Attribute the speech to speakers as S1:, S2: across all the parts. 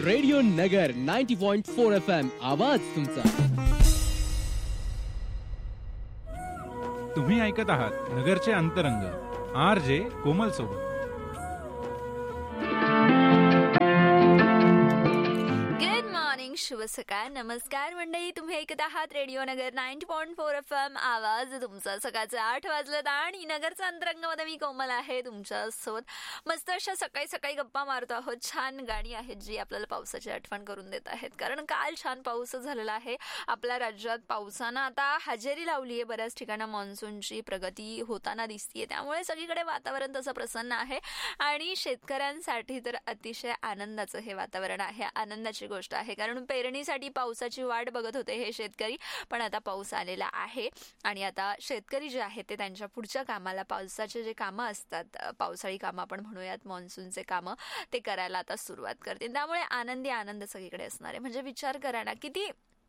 S1: Radio नगर 90.4 FM आवाज तुमचा.
S2: तुम्ही ऐकत आहात नगरचे अंतरंग RJ कोमल सोबत.
S3: शुभ सकाळ, नमस्कार मंडळी. तुम्ही ऐकत आहात रेडिओ नगर 90.4 FM आवाज तुमचा. सकाळचे 8 वाजलेत आणि नगरचा अंतरंगामध्ये मी कोमल आहे तुमच्यासोबत. मस्त अशा सकाळी सकाळी गप्पा मारतो आहोत. छान गाणी आहेत जी आपल्याला पावसाची आठवण करून देत आहेत, कारण काल छान पाऊस झालेला आहे आपल्या राज्यात. पावसानं आता हजेरी लावली आहे. बऱ्याच ठिकाणी मान्सूनची प्रगती होताना दिसतीये, त्यामुळे सगळीकडे वातावरण तसं प्रसन्न आहे आणि शेतकऱ्यांसाठी तर अतिशय आनंदाचं हे वातावरण आहे. आनंदाची गोष्ट आहे, कारण पेरणीसाठी पावसाची वाट बघत होते हे शेतकरी, पण आता पाऊस आलेला आहे आणि आता शेतकरी जे आहेत ते त्यांच्या पुढच्या कामाला, पावसाचे जे कामं असतात, पावसाळी कामं आपण म्हणूयात, मान्सूनचे कामं, ते करायला आता सुरुवात करतील. त्यामुळे आनंद सगळीकडे असणार आहे. म्हणजे विचार करा ना, किती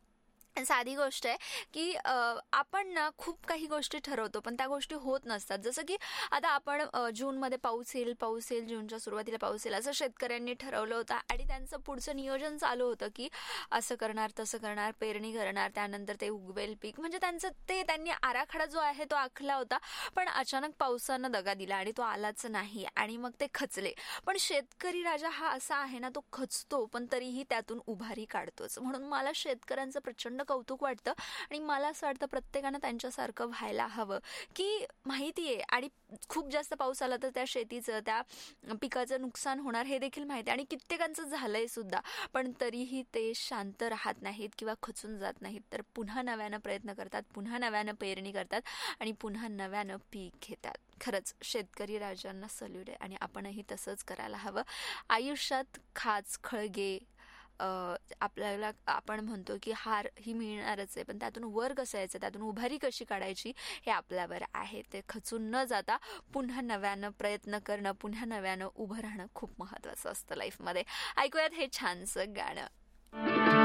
S3: साधी गोष्ट आहे की आपण ना खूप काही गोष्टी ठरवतो पण त्या गोष्टी होत नसतात. जसं की आता आपण जूनमध्ये पाऊस येईल, जूनच्या सुरुवातीला पाऊस येईल असं शेतकऱ्यांनी ठरवलं होतं आणि त्यांचं पुढचं नियोजन चालू होतं की असं करणार, तसं करणार, पेरणी करणार, त्यानंतर ते उगवेल पीक. म्हणजे त्यांनी आराखडा जो आहे तो आखला होता, पण अचानक पावसानं दगा दिला आणि तो आलाच नाही आणि मग ते खचले. पण शेतकरी राजा हा असा आहे ना, तो खचतो पण तरीही त्यातून उभारी काढतोच. म्हणून मला शेतकऱ्यांचं प्रचंड कौतुक वाटतं आणि मला असं वाटतं प्रत्येकानं त्यांच्यासारखं व्हायला हवं. की माहितीये आणि खूप जास्त पाऊस आला तर त्या शेतीचं, त्या पिकाचं नुकसान होणार हे देखील माहिती आहे आणि कित्येकांचं झालंय सुद्धा, पण तरीही ते शांत राहत नाहीत किंवा खचून जात नाहीत, तर पुन्हा नव्यानं प्रयत्न करतात, पुन्हा नव्यानं पेरणी करतात आणि पुन्हा नव्यानं पीक घेतात. खरंच शेतकरी राजांना सल्यूट आहे आणि आपणही तसंच करायला हवं. आयुष्यात खाच खळगे आपल्याला, आपण म्हणतो की हार ही मिळणारच आहे, पण त्यातून वर कसं यायचं, त्यातून उभारी कशी काढायची हे आपल्यावर आहे. ते खचून न जाता पुन्हा नव्यानं प्रयत्न करणं, पुन्हा नव्यानं उभं राहणं खूप महत्त्वाचं असतं लाईफमध्ये. ऐकूयात हे छानसं गाणं.